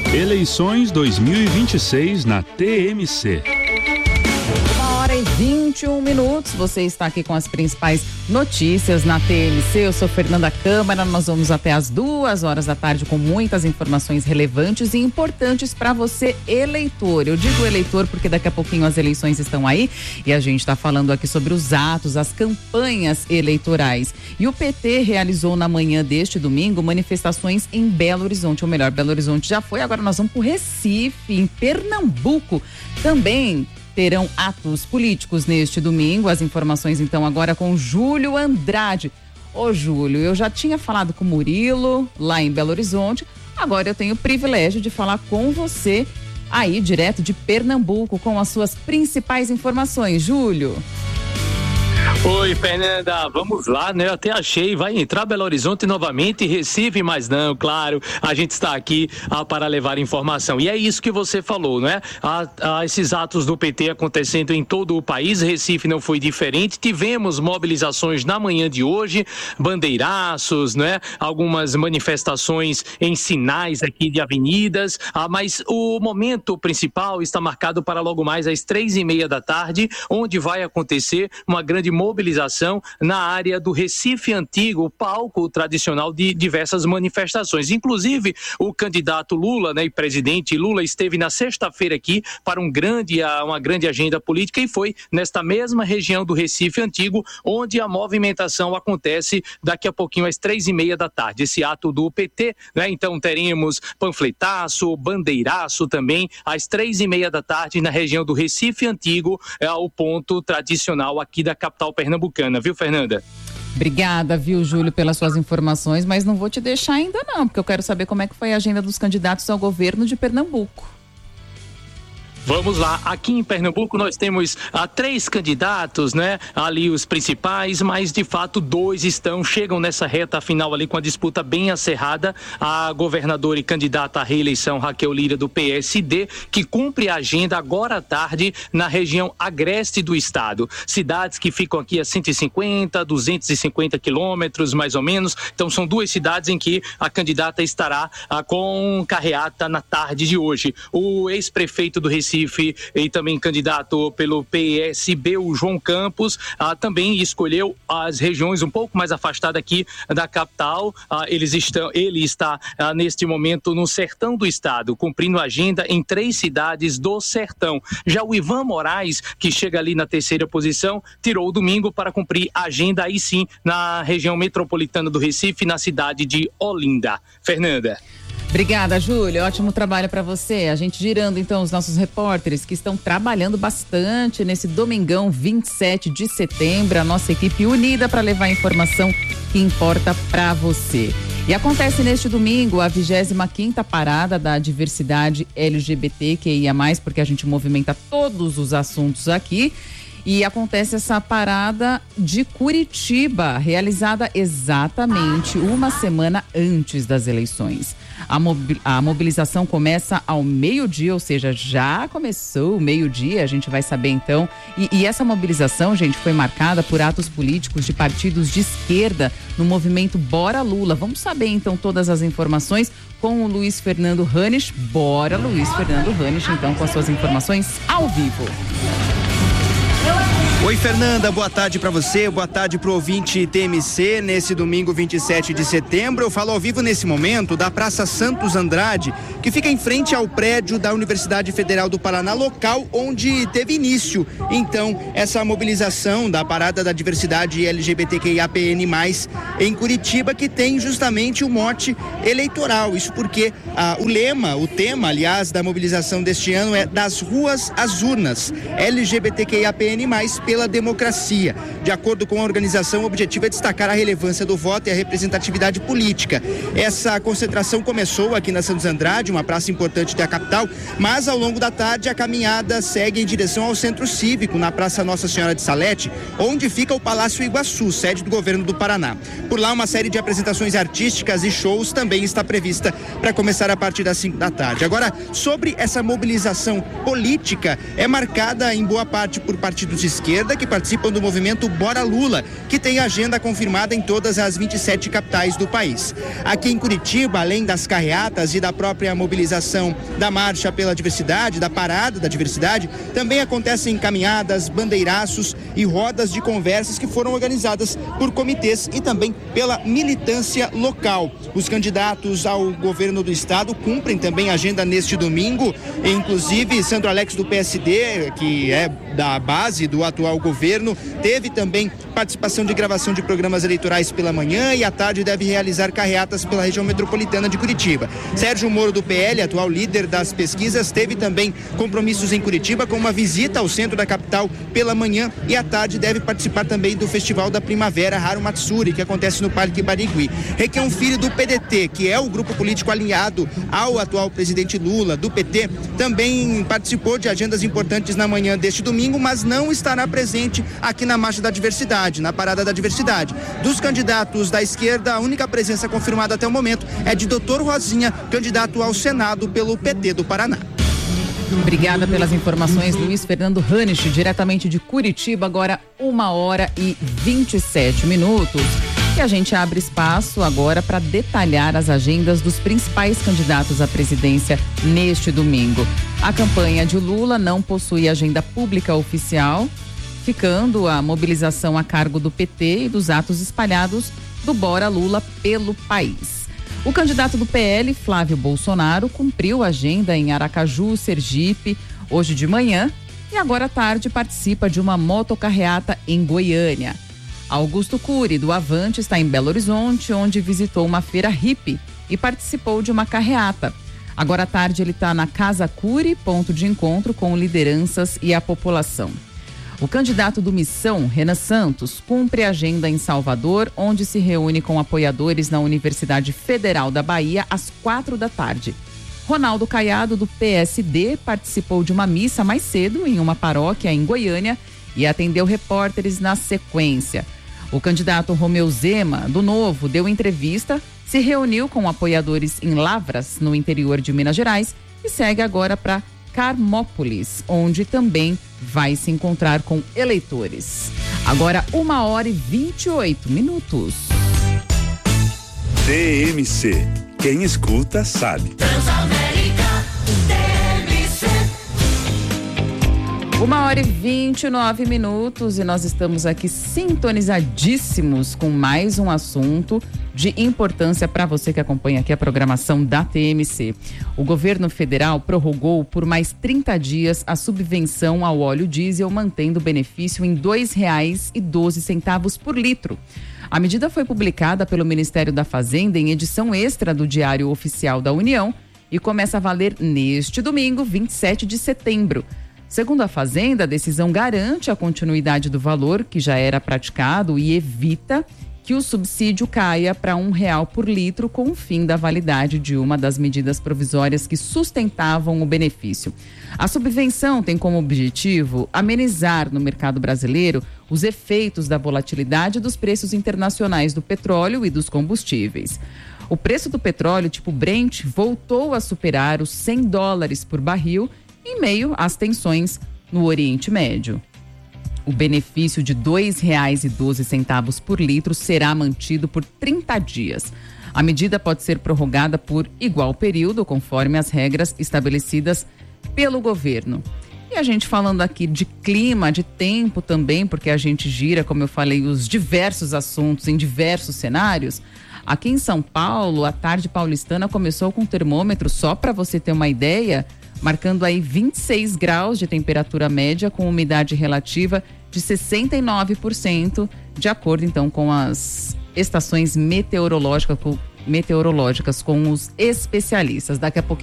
Eleições 2026 na TMC. 1h21. Você está aqui com as principais notícias na TMC. Eu sou Fernanda Câmara. Nós vamos até às 2h da tarde com muitas informações relevantes e importantes para você, eleitor. Eu digo eleitor porque daqui a pouquinho as eleições estão aí e a gente está falando aqui sobre os atos, as campanhas eleitorais. E o PT realizou na manhã deste domingo manifestações em Belo Horizonte, ou melhor, Belo Horizonte já foi, agora nós vamos para o Recife, em Pernambuco. Também terão atos políticos neste domingo. As informações então agora com Júlio Andrade. Ô Júlio, eu já tinha falado com o Murilo lá em Belo Horizonte, agora eu tenho o privilégio de falar com você aí direto de Pernambuco com as suas principais informações. Júlio. Oi, Fernanda, vamos lá, né? Eu até achei, vai entrar Belo Horizonte novamente, Recife, mas não, claro, a gente está aqui para levar informação. E é isso que você falou, né? Esses atos do PT acontecendo em todo o país, Recife não foi diferente. Tivemos mobilizações na manhã de hoje, bandeiraços, né? Algumas manifestações em sinais aqui de avenidas, mas o momento principal está marcado para logo mais às 3h30 da tarde, onde vai acontecer uma grande mobilização na área do Recife Antigo, o palco tradicional de diversas manifestações. Inclusive, o candidato Lula, né, e presidente Lula, esteve na sexta-feira aqui para uma grande agenda política e foi nesta mesma região do Recife Antigo, onde a movimentação acontece daqui a pouquinho às 3h30 da tarde. Esse ato do PT, né, então teremos panfletaço, bandeiraço também, às 3h30 da tarde na região do Recife Antigo, o ponto tradicional aqui da capital pernambucana, viu, Fernanda? Obrigada, viu, Júlio, pelas suas informações, mas não vou te deixar ainda não, porque eu quero saber como é que foi a agenda dos candidatos ao governo de Pernambuco. Vamos lá, aqui em Pernambuco nós temos 3 candidatos, né? Ali os principais, mas de fato 2 chegam nessa reta final ali com a disputa bem acirrada. A governadora e candidata à reeleição Raquel Lira do PSD, que cumpre a agenda agora à tarde na região agreste do estado. Cidades que ficam aqui a 150, 250 quilômetros mais ou menos. Então são 2 cidades em que a candidata estará com carreata na tarde de hoje. O ex-prefeito do Recife e também candidato pelo PSB, o João Campos, também escolheu as regiões um pouco mais afastadas aqui da capital. Ele está neste momento no sertão do estado, cumprindo a agenda em 3 cidades do sertão. Já o Ivan Moraes, que chega ali na 3ª posição, tirou o domingo para cumprir a agenda aí sim na região metropolitana do Recife, na cidade de Olinda. Fernanda. Obrigada, Júlio. Ótimo trabalho para você. A gente girando então os nossos repórteres que estão trabalhando bastante nesse domingão 27 de setembro. A nossa equipe unida para levar a informação que importa para você. E acontece neste domingo a 25ª parada da diversidade LGBTQIA+, porque a gente movimenta todos os assuntos aqui. E acontece essa parada de Curitiba, realizada exatamente uma semana antes das eleições. A mobilização começa ao meio-dia, ou seja, já começou o meio-dia, a gente vai saber então. E essa mobilização, gente, foi marcada por atos políticos de partidos de esquerda no movimento Bora Lula. Vamos saber então todas as informações com o Luiz Fernando Ranisch. Bora, Luiz Fernando Ranisch, então, com as suas informações ao vivo. Oi, Fernanda, boa tarde para você, boa tarde pro ouvinte TMC. Nesse domingo 27 de setembro, eu falo ao vivo nesse momento da Praça Santos Andrade, que fica em frente ao prédio da Universidade Federal do Paraná, local onde teve início, então, essa mobilização da parada da diversidade LGBTQIAPN+, em Curitiba, que tem justamente o mote eleitoral. Isso porque o tema, aliás, da mobilização deste ano é das ruas às urnas, LGBTQIAPN+, pela democracia. De acordo com a organização, o objetivo é destacar a relevância do voto e a representatividade política. Essa concentração começou aqui na Santos Andrade, uma praça importante da capital, mas ao longo da tarde a caminhada segue em direção ao Centro Cívico, na Praça Nossa Senhora de Salete, onde fica o Palácio Iguaçu, sede do governo do Paraná. Por lá, uma série de apresentações artísticas e shows também está prevista para começar a partir das 5 da tarde. Agora, sobre essa mobilização política, é marcada em boa parte por partidos de esquerda, esquerda que participam do movimento Bora Lula, que tem agenda confirmada em todas as 27 capitais do país. Aqui em Curitiba, além das carreatas e da própria mobilização da Marcha pela Diversidade, da Parada da Diversidade, também acontecem caminhadas, bandeiraços e rodas de conversas que foram organizadas por comitês e também pela militância local. Os candidatos ao governo do estado cumprem também a agenda neste domingo, inclusive Sandro Alex do PSD, que é da base do atual governo, teve também participação de gravação de programas eleitorais pela manhã e à tarde deve realizar carreatas pela região metropolitana de Curitiba. Sérgio Moro do PL, atual líder das pesquisas, teve também compromissos em Curitiba com uma visita ao centro da capital pela manhã e à tarde deve participar também do Festival da Primavera Haru Matsuri, que acontece no Parque Barigui. Requião Filho do PDT, que é o grupo político alinhado ao atual presidente Lula, do PT, também participou de agendas importantes na manhã deste domingo, mas não estará presente aqui na Marcha da Diversidade, na Parada da Diversidade. Dos candidatos da esquerda, a única presença confirmada até o momento é de Dr. Rosinha, candidato ao Senado pelo PT do Paraná. Obrigada pelas informações, Luiz Fernando Hanisch, diretamente de Curitiba, agora 1h27. E a gente abre espaço agora para detalhar as agendas dos principais candidatos à presidência neste domingo. A campanha de Lula não possui agenda pública oficial, ficando a mobilização a cargo do PT e dos atos espalhados do Bora Lula pelo país. O candidato do PL, Flávio Bolsonaro, cumpriu a agenda em Aracaju, Sergipe, hoje de manhã, e agora à tarde participa de uma motocarreata em Goiânia. Augusto Cury, do Avante, está em Belo Horizonte, onde visitou uma feira hippie e participou de uma carreata. Agora à tarde ele está na Casa Cury, ponto de encontro com lideranças e a população. O candidato do Missão, Renan Santos, cumpre a agenda em Salvador, onde se reúne com apoiadores na Universidade Federal da Bahia às 16h. Ronaldo Caiado, do PSD, participou de uma missa mais cedo em uma paróquia em Goiânia e atendeu repórteres na sequência. O candidato Romeu Zema, do Novo, deu entrevista, se reuniu com apoiadores em Lavras, no interior de Minas Gerais, e segue agora para Carmópolis, onde também vai se encontrar com eleitores. Agora 1h28. TMC. Quem escuta sabe. Transamérica TMC. 1h29 e nós estamos aqui sintonizadíssimos com mais um assunto de importância para você que acompanha aqui a programação da TMC. O governo federal prorrogou por mais 30 dias a subvenção ao óleo diesel, mantendo o benefício em R$ 2,12 por litro. A medida foi publicada pelo Ministério da Fazenda em edição extra do Diário Oficial da União e começa a valer neste domingo, 27 de setembro. Segundo a Fazenda, a decisão garante a continuidade do valor que já era praticado e evita que o subsídio caia para R$1 por litro com o fim da validade de uma das medidas provisórias que sustentavam o benefício. A subvenção tem como objetivo amenizar no mercado brasileiro os efeitos da volatilidade dos preços internacionais do petróleo e dos combustíveis. O preço do petróleo tipo Brent voltou a superar os $100 por barril em meio às tensões no Oriente Médio. O benefício de R$ 2,12 por litro será mantido por 30 dias. A medida pode ser prorrogada por igual período, conforme as regras estabelecidas pelo governo. E a gente falando aqui de clima, de tempo também, porque a gente gira, como eu falei, os diversos assuntos em diversos cenários. Aqui em São Paulo, a tarde paulistana começou com termômetro, só para você ter uma ideia, marcando aí 26 graus de temperatura média com umidade relativa de 69%, de acordo então com as estações meteorológicas com os especialistas. Daqui a pouco